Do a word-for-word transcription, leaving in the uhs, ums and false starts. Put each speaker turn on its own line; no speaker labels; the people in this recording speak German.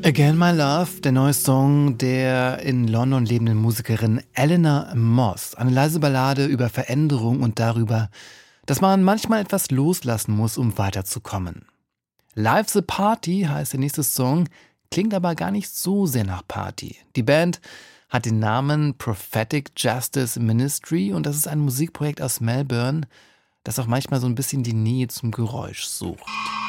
Again My Love, der neue Song der in London lebenden Musikerin Eleanor Moss. Eine leise Ballade über Veränderung und darüber, dass man manchmal etwas loslassen muss, um weiterzukommen. Life's a Party heißt der nächste Song, klingt aber gar nicht so sehr nach Party. Die Band hat den Namen Prophetic Justice Ministry und das ist ein Musikprojekt aus Melbourne, das auch manchmal so ein bisschen die Nähe zum Geräusch sucht.